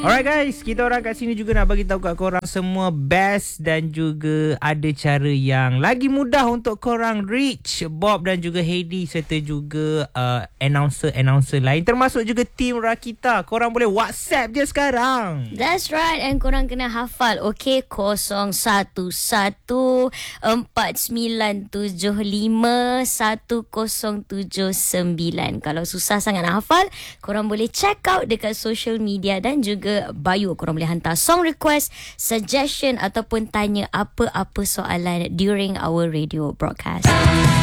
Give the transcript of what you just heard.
Alright guys, kita orang kat sini juga nak bagi tahu kat korang semua best dan juga ada cara yang lagi mudah untuk korang reach Bob dan juga Heidi serta juga announcer lain termasuk juga tim Rakita. Korang boleh WhatsApp je sekarang. That's right. And korang kena hafal. Okay, 011497510079. Kalau susah sangat nak hafal, korang boleh check out dekat social media dan juga bio. Korang boleh hantar song request, suggestion ataupun tanya apa-apa soalan during our radio broadcast.